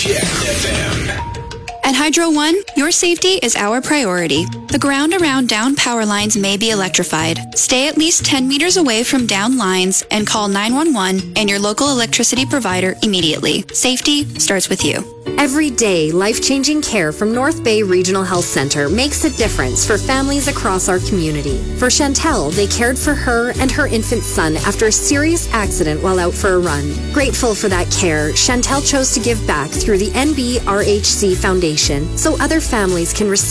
At Hydro One, your safety is our priority. The ground around downed power lines may be electrified. Stay at least 10 meters away from downed lines and call 911 and your local electricity provider immediately. Safety starts with you. Every day, life-changing care from North Bay Regional Health Centre makes a difference for families across our community. For Chantel, they cared for her and her infant son after a serious accident while out for a run. Grateful for that care, Chantel chose to give back through the NBRHC Foundation so other families can receive